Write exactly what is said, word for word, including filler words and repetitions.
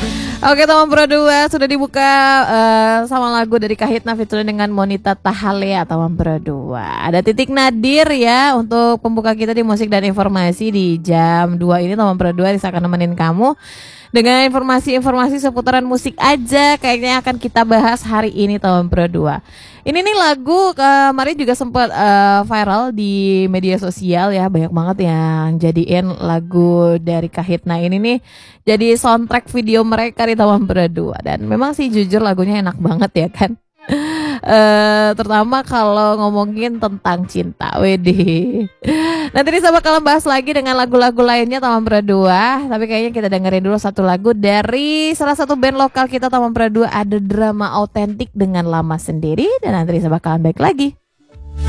Oke, Taman Pro dua sudah dibuka uh, sama lagu dari Kahitna featuring dengan Monita Tahalea, Taman Pro dua. Ada Titik Nadir ya untuk pembuka kita di musik dan informasi di jam dua ini. Taman Pro dua bisa akan nemenin kamu dengan informasi-informasi seputaran musik aja kayaknya akan kita bahas hari ini Taman Pro dua. Ini nih lagu kemarin juga sempat uh, viral di media sosial ya, banyak banget yang jadiin lagu dari Kahitna ini nih jadi soundtrack video mereka di Taman Pro dua. Dan memang sih jujur lagunya enak banget ya kan. Uh, terutama kalau ngomongin tentang cinta, wedih. Nanti Risa bakalan bahas lagi dengan lagu-lagu lainnya Taman Pro dua. Tapi kayaknya kita dengerin dulu satu lagu dari salah satu band lokal kita Taman Pro dua, ada Drama Autentik dengan Lama Sendiri. Dan nanti Risa bakalan balik lagi.